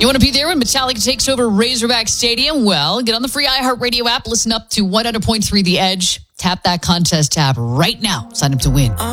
You want to be there when Metallica takes over Razorback Stadium? Well, get on the free iHeartRadio app. Listen up to 100.3 The Edge. Tap that contest tab right now. Sign up to win.